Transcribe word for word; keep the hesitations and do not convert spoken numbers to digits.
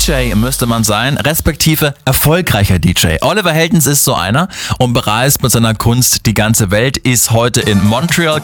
J müsste man sein, respektive erfolgreicher D J. Oliver Heldens ist so einer und bereist mit seiner Kunst die ganze Welt, ist heute in Montreal,